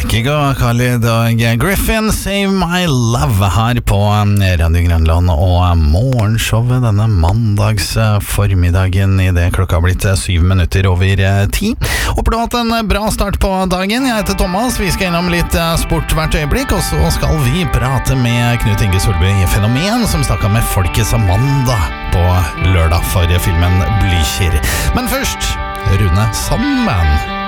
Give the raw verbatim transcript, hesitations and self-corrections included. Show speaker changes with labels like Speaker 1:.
Speaker 1: Kygo, Khalid og Griffin, Save My Love her på Radio Grønland og morgenshowet denne mandags formiddagen i det klokka har blitt syv minutter over ti. Håper du har hatt en bra start på dagen. Jeg heter Thomas, vi skal innom litt sport hvert øyeblikk, og så skal vi prate med Knut Inge Solbø i Fenomen, som snakket med Folkets Amanda på lørdag for filmen Blykjer. Men først, Rune Sandman.